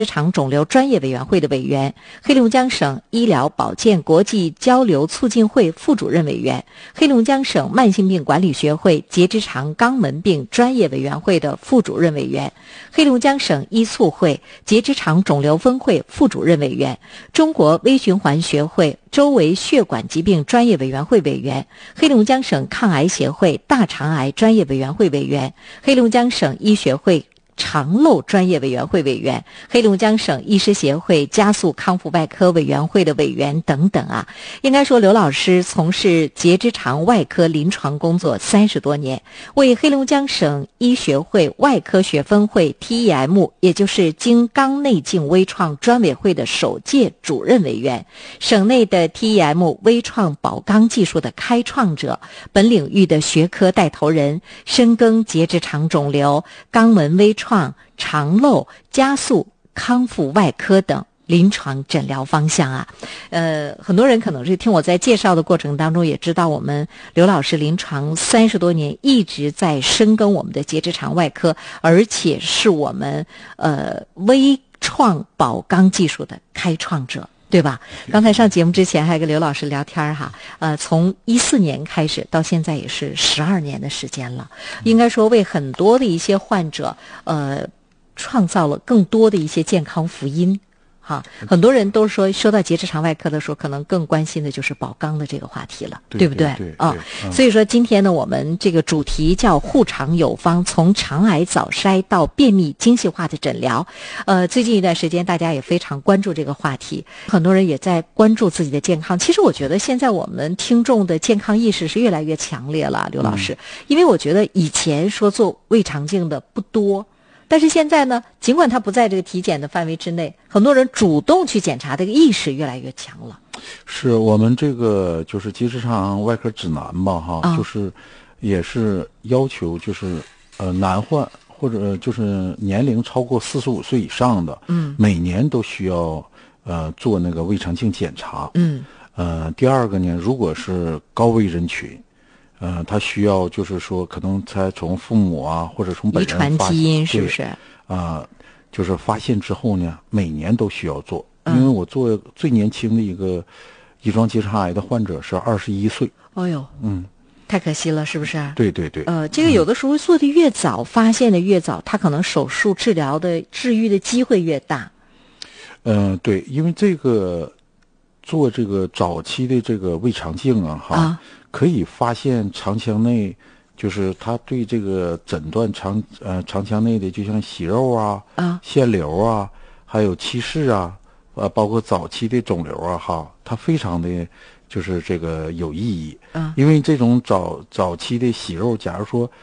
肠肿瘤专业委员会的委员，黑龙江省医疗保健国际交流促进会副主任委员，黑龙江省慢性病管理学会结直肠肛门病专业委员会的副主任委员，黑龙江省医促会结直肠肿瘤分会副主任委员，中国微循环学会周围血管疾病专业委员会委员，黑龙江省抗癌协会大肠癌专业委员会委员，黑龙江省医学会肠漏专业委员会委员，黑龙江省医师协会加速康复外科委员会的委员等等啊。应该说刘老师从事结直肠外科临床工作30多年，为黑龙江省医学会外科学分会 TEM 也就是经肛内镜微创专委会的首届主任委员，省内的 TEM 微创保肛技术的开创者，本领域的学科带头人，深耕结直肠肿瘤、肛门微创、肠漏、加速康复外科等临床诊疗方向啊。很多人可能是听我在介绍的过程当中也知道，我们刘老师临床30多年一直在深耕我们的结直肠外科，而且是我们微创保肛技术的开创者，对吧？刚才上节目之前还跟刘老师聊天哈，从14年开始到现在也是12年的时间了，应该说为很多的一些患者创造了更多的一些健康福音。哈，很多人都说到结直肠外科的时候，可能更关心的就是保肛的这个话题了，对不对？ 对啊，所以说今天呢，我们这个主题叫护肠有方，从肠癌早筛到便秘精细化的诊疗。最近一段时间大家也非常关注这个话题，很多人也在关注自己的健康。其实我觉得现在我们听众的健康意识是越来越强烈了，刘老师，因为我觉得以前说做胃肠镜的不多。但是现在呢，尽管它不在这个体检的范围之内，很多人主动去检查，这个意识越来越强了。 是我们这个就是结直肠外科指南吧，哈，就是也是要求就是男患或者就是年龄超过45岁以上的，每年都需要做那个胃肠镜检查。第二个呢，如果是高危人群。他需要就是说，可能才从父母啊，或者从本人遗传基因是不是？ 就是发现之后呢，每年都需要做。因为我做最年轻的一个乙状结肠癌的患者是21岁。 哦呦，太可惜了，是不是？ 对对对。 这个有的时候做的越早，发现的越早，他可能手术治疗的治愈的机会越大。 对，因为这个做这个早期的这个胃肠镜啊，可以发现肠腔内，就是他对这个诊断肠腔内的，就像息肉啊、腺瘤啊，还有憩室啊，包括早期的肿瘤啊，它非常的就是这个有意义。因为这种早期的息肉，假如说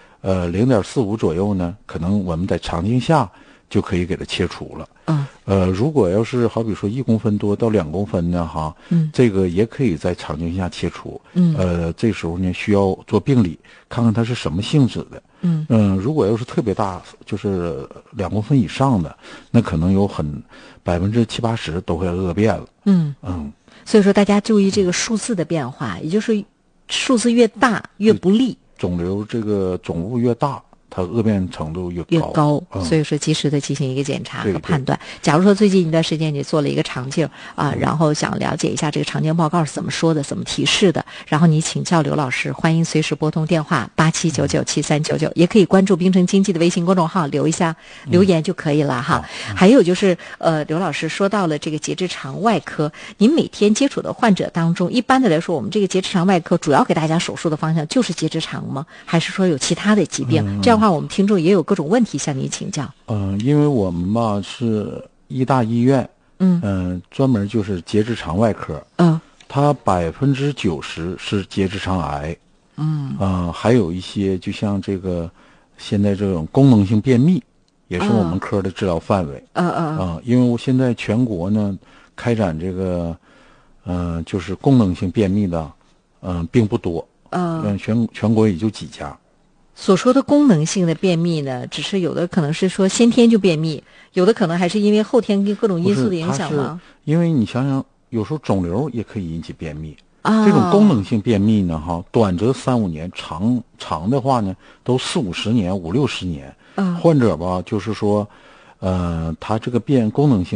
0.45左右呢，可能我们在肠镜下就可以给它切除了。如果要是好比说1公分多到2公分呢，这个也可以在肠镜下切除。这时候呢需要做病理，看看它是什么性质的。如果要是特别大，就是2公分以上的，那可能有70%-80%都会恶变了。 所以说大家注意这个数字的变化，也就是数字越大越不利， 肿瘤这个肿物越大，它恶变程度越高，所以说及时的进行一个检查和判断。假如说最近一段时间你做了一个肠镜然后想了解一下这个肠镜报告是怎么说的，怎么提示的，然后你请教刘老师，欢迎随时拨通电话87997399，也可以关注冰城经济的微信公众号，留言就可以了哈。还有就是刘老师说到了这个结直肠外科，您每天接触的患者当中，一般的来说，我们这个结直肠外科主要给大家手术的方向就是结直肠吗？还是说有其他的疾病？这样的话，我们听众也有各种问题向您请教。 因为我们吧是医大医院，专门就是结直肠外科，它90%是结直肠癌，还有一些就像这个现在这种功能性便秘，也是我们科的治疗范围。因为我现在全国呢开展这个，就是功能性便秘的，并不多，全国也就几家。 所说的功能性的便秘呢，只是有的可能是说先天就便秘，有的可能还是因为后天跟各种因素的影响吗？ 因为你想想，有时候肿瘤也可以引起便秘。这种功能性便秘呢，短则3-5年，长的话呢，都40-50年、50-60年。患者吧，就是说， 它这个功能性